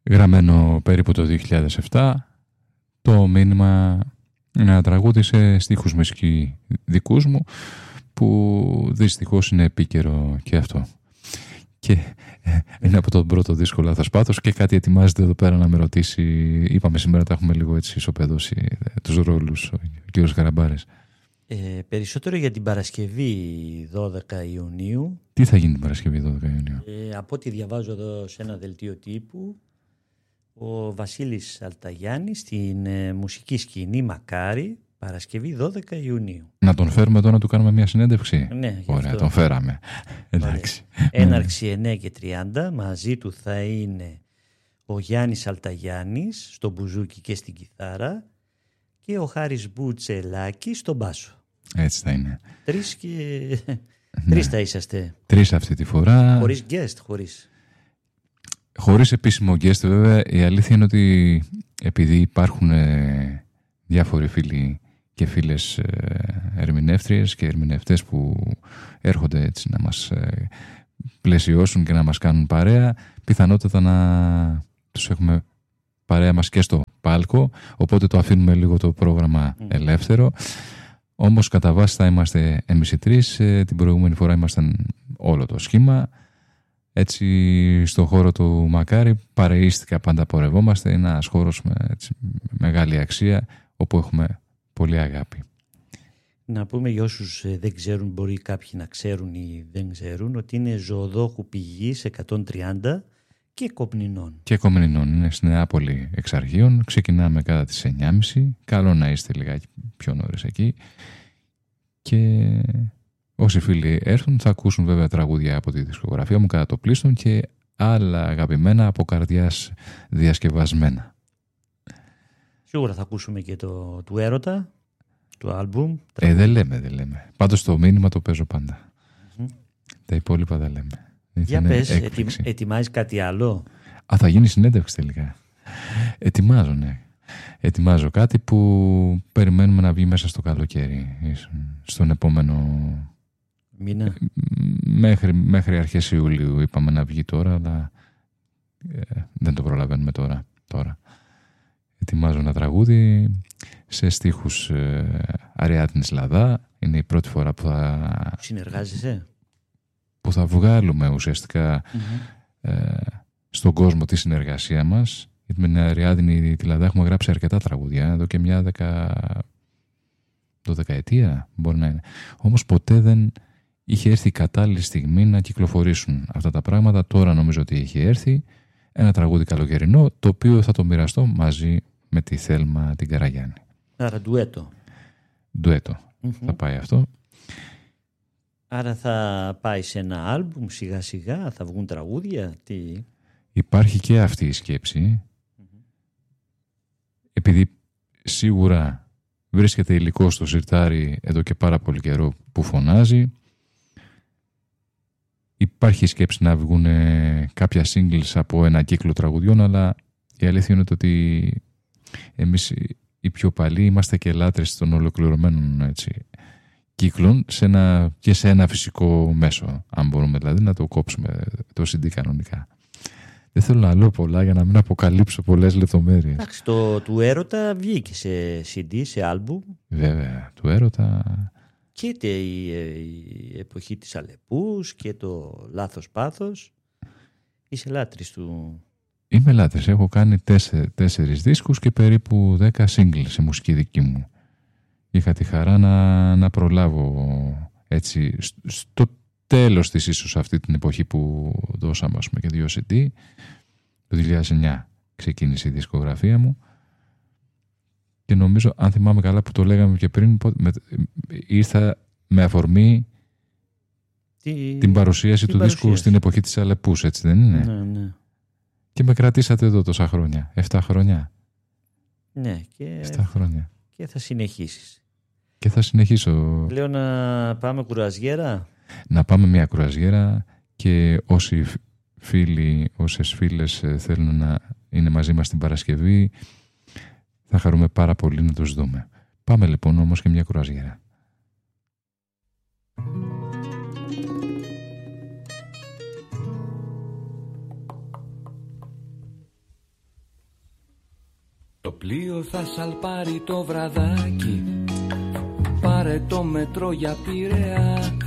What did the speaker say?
Γραμμένο περίπου το 2007, το μήνυμα είναι ένα τραγούδι σε στίχους μουσική δικούς μου, που δυστυχώς είναι επίκαιρο και αυτό. Και είναι από τον πρώτο δίσκο Λάθος Πάθος και κάτι ετοιμάζεται εδώ πέρα να με ρωτήσει. Είπαμε σήμερα τα έχουμε λίγο έτσι ισοπεδώσει τους ρόλους, ο κύριος Καραμπάρης. Περισσότερο για την Παρασκευή 12 Ιουνίου. Τι θα γίνει την Παρασκευή 12 Ιουνίου? Από ό,τι διαβάζω εδώ σε ένα δελτίο τύπου, ο Βασίλης Αλταγιάννης στην μουσική σκηνή Μακάρι, Παρασκευή 12 Ιουνίου. Να τον φέρουμε εδώ να του κάνουμε μια συνέντευξη? Ναι. Ωραία, τον φέραμε. Εντάξει. Έναρξη 9:30, μαζί του θα είναι ο Γιάννης Αλταγιάννης στο μπουζούκι και στην κιθάρα και ο Χάρης Μπουτσελάκης στον μπάσο. Έτσι θα είναι. Τρεις θα είσαστε. Τρεις αυτή τη φορά. Χωρίς guest, Χωρίς επίσημο guest, βέβαια. Η αλήθεια είναι ότι επειδή υπάρχουν διάφοροι φίλοι και φίλες ερμηνεύτριες και ερμηνευτές που έρχονται έτσι να μας πλαισιώσουν και να μας κάνουν παρέα, πιθανότατα να τους έχουμε παρέα μας και στο πάλκο, οπότε το αφήνουμε λίγο το πρόγραμμα ελεύθερο. Όμως κατά βάση θα είμαστε εμείς οι τρεις. Την προηγούμενη φορά ήμασταν όλο το σχήμα. Έτσι στο χώρο του Μακάρι παρεΐστηκα, πάντα πορευόμαστε. Είναι ένας χώρος με έτσι, μεγάλη αξία, όπου έχουμε πολύ αγάπη. Να πούμε για όσους δεν ξέρουν, μπορεί κάποιοι να ξέρουν ή δεν ξέρουν, ότι είναι Ζωοδόχου Πηγής 130 και Κομνηνών. Και Κομνηνών, είναι στην Νεάπολη εξ αρχείων. Ξεκινάμε κατά τις 9.30. Καλό να είστε λιγάκι πιο νωρίς εκεί. Και όσοι φίλοι έρθουν θα ακούσουν βέβαια τραγούδια από τη δισκογραφία μου κατά το πλήστον και άλλα αγαπημένα από καρδιάς διασκευασμένα. Σίγουρα θα ακούσουμε και το του Έρωτα, το άλμπουμ. Δεν λέμε. Πάντως το μήνυμα το παίζω πάντα. Τα υπόλοιπα δεν λέμε. Για πες, ετοιμάζεις κάτι άλλο? Θα γίνει συνέντευξη τελικά. Ετοιμάζω, ναι. Ετοιμάζω κάτι που περιμένουμε να βγει μέσα στο καλοκαίρι, στον επόμενο μήνα. Μέχρι αρχές Ιουλίου είπαμε να βγει τώρα, αλλά δεν το προλαβαίνουμε τώρα. Ετοιμάζω ένα τραγούδι σε στίχους Αριάδνης Λαδά. Είναι η πρώτη φορά που θα συνεργάζεσαι, που θα βγάλουμε ουσιαστικά στον κόσμο τη συνεργασία μας. Γιατί με την Αριάδνη τη Λαδά έχουμε γράψει αρκετά τραγούδια εδώ και μια 12 ετία μπορεί να είναι. Όμως ποτέ δεν είχε έρθει η κατάλληλη στιγμή να κυκλοφορήσουν αυτά τα πράγματα. Τώρα νομίζω ότι είχε έρθει ένα τραγούδι καλοκαιρινό, το οποίο θα το μοιραστώ μαζί με τη Θέλμα την Καραγιάννη. Άρα ντουέτο. Θα πάει αυτό. Άρα θα πάει σε ένα άλμπουμ σιγά σιγά, θα βγουν τραγούδια, τι? Υπάρχει και αυτή η σκέψη. Επειδή σίγουρα βρίσκεται υλικό στο σιρτάρι εδώ και πάρα πολύ καιρό που φωνάζει, υπάρχει η σκέψη να βγουν κάποια singles από ένα κύκλο τραγουδιών, αλλά η αλήθεια είναι ότι εμείς οι πιο παλιοί είμαστε και λάτρες των ολοκληρωμένων έτσι, κύκλων και σε ένα φυσικό μέσο, αν μπορούμε δηλαδή να το κόψουμε το CD κανονικά. Δεν θέλω να λέω πολλά για να μην αποκαλύψω πολλές λεπτομέρειες. Εντάξει, το του Έρωτα βγήκε σε CD, σε άλμπουμ. Βέβαια, του Έρωτα. Και η εποχή της Αλεπούς και το Λάθος Πάθος. Είσαι λάτρης του? Είμαι λάτρης. Έχω κάνει 4 δίσκους και περίπου 10 singles σε μουσική δική μου. Είχα τη χαρά να προλάβω έτσι στο τέλος της ίσως αυτή την εποχή που δώσαμε ας πούμε, και 2 CD. Το 2009 ξεκίνησε η δισκογραφία μου και νομίζω, αν θυμάμαι καλά που το λέγαμε και πριν, ήρθα με αφορμή την παρουσίαση του δίσκου στην εποχή της Αλεπούς, έτσι δεν είναι? Ναι. Και με κρατήσατε εδώ τόσα χρόνια, 7 χρόνια. Ναι, και 7 χρόνια. Και θα συνεχίσεις. Και θα συνεχίσω. Λέω να πάμε κουραζιέρα. Να πάμε μια κουραζιέρα και όσοι φίλοι, όσες φίλες θέλουν να είναι μαζί μας την Παρασκευή, θα χαρούμε πάρα πολύ να τους δούμε. Πάμε λοιπόν όμως και μια κουραζιέρα. Το πλοίο θα σαλπάρει το βραδάκι, πάρε το μετρό για Πειραιά.